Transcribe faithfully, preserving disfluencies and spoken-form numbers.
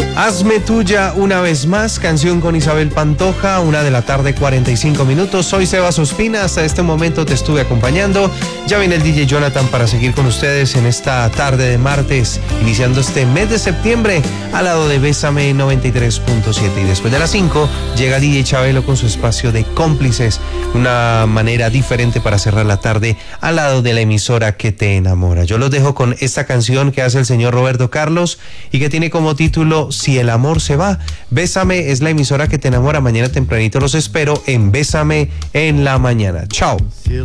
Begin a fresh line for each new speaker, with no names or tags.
Hazme tuya una vez más, canción con Isabel Pantoja, una de la tarde, cuarenta y cinco minutos. Soy Sebas Ospina, hasta este momento te estuve acompañando. Ya viene el D J Jonathan para seguir con ustedes en esta tarde de martes, iniciando este mes de septiembre, al lado de Bésame noventa y tres punto siete. Y después de las cinco, llega D J Chabelo con su espacio de cómplices, una manera diferente para cerrar la tarde al lado de la emisora que te enamora. Yo los dejo con esta canción que hace el señor Roberto Carlos y que tiene como título Si el amor se va. Bésame es la emisora que te enamora. Mañana tempranito los espero en Bésame en la mañana. Chao.